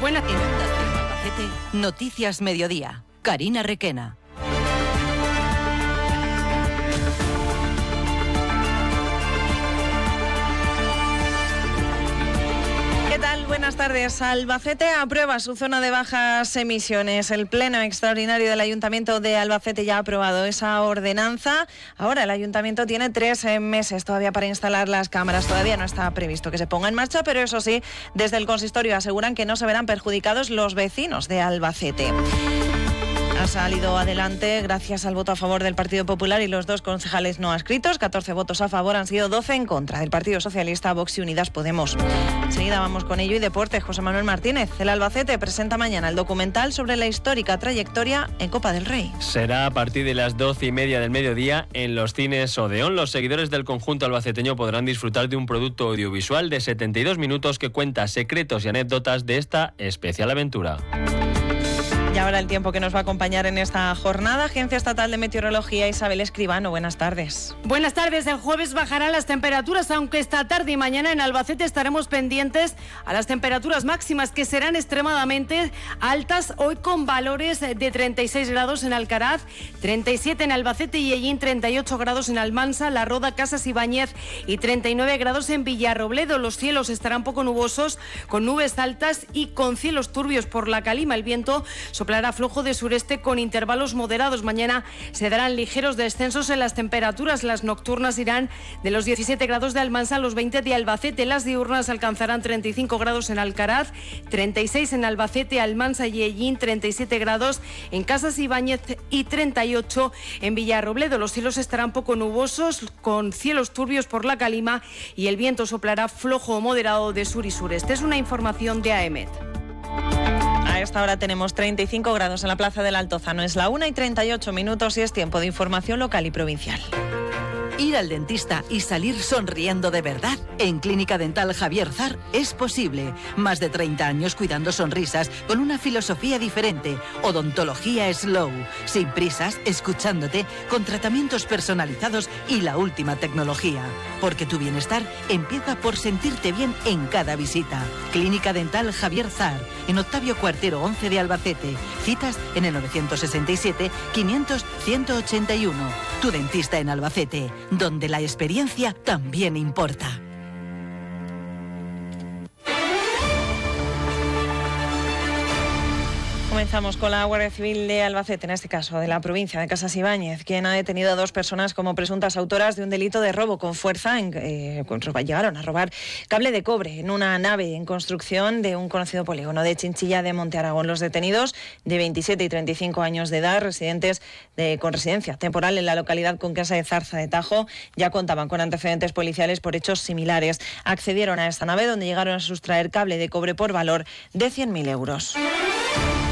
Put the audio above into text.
Buenas. En Onda Cero Albacete, Noticias Mediodía. Karina Requena. Buenas tardes. Albacete aprueba su zona de bajas emisiones. El Pleno Extraordinario del Ayuntamiento de Albacete ya ha aprobado esa ordenanza. Ahora el Ayuntamiento tiene 3 meses todavía para instalar las cámaras. Todavía no está previsto que se ponga en marcha, pero eso sí, desde el consistorio aseguran que no se verán perjudicados los vecinos de Albacete. Ha salido adelante gracias al voto a favor del Partido Popular y los 2 concejales no adscritos. 14 votos a favor, han sido 12 en contra del Partido Socialista, Vox y Unidas Podemos. Enseguida vamos con ello y deporte. José Manuel Martínez, el Albacete presenta mañana el documental sobre la histórica trayectoria en Copa del Rey. Será a partir de las 12:30 del mediodía en los cines Odeón. Los seguidores del conjunto albaceteño podrán disfrutar de un producto audiovisual de 72 minutos que cuenta secretos y anécdotas de esta especial aventura. Y ahora el tiempo que nos va a acompañar en esta jornada. Agencia Estatal de Meteorología, Isabel Escribano, buenas tardes. Buenas tardes. El jueves bajarán las temperaturas, aunque esta tarde y mañana en Albacete estaremos pendientes a las temperaturas máximas, que serán extremadamente altas, hoy con valores de 36 grados en Alcaraz, 37 en Albacete y Ellín, 38 grados en Almansa, La Roda, Casas Ibáñez y 39 grados en Villarrobledo. Los cielos estarán poco nubosos, con nubes altas y con cielos turbios por la calima. El viento soplará flojo de sureste con intervalos moderados. Mañana se darán ligeros descensos en las temperaturas. Las nocturnas irán de los 17 grados de Almansa a los 20 de Albacete. Las diurnas alcanzarán 35 grados en Alcaraz, 36 en Albacete, Almansa y Ellín, 37 grados en Casas Ibáñez y 38 en Villarrobledo. Los cielos estarán poco nubosos, con cielos turbios por la calima, y el viento soplará flojo o moderado de sur y sureste. Es una información de AEMET. A esta hora tenemos 35 grados en la Plaza del Altozano. Es la 1:38 y es tiempo de información local y provincial. Ir al dentista y salir sonriendo de verdad. En Clínica Dental Javier Zar es posible. Más de 30 años cuidando sonrisas con una filosofía diferente. Odontología slow, sin prisas, escuchándote, con tratamientos personalizados y la última tecnología. Porque tu bienestar empieza por sentirte bien en cada visita. Clínica Dental Javier Zar, en Octavio Cuartero 11 de Albacete. Citas en el 967 500 181. Tu dentista en Albacete, donde la experiencia también importa. Comenzamos con la Guardia Civil de Albacete, en este caso de la provincia de Casas Ibáñez, quien ha detenido a 2 personas como presuntas autoras de un delito de robo con fuerza. Llegaron a robar cable de cobre en una nave en construcción de un conocido polígono de Chinchilla de Monte Aragón. Los detenidos, de 27 y 35 años de edad, residentes con residencia temporal en la localidad conquense de Zarza de Tajo, ya contaban con antecedentes policiales por hechos similares. Accedieron a esta nave, donde llegaron a sustraer cable de cobre por valor de 100.000 euros.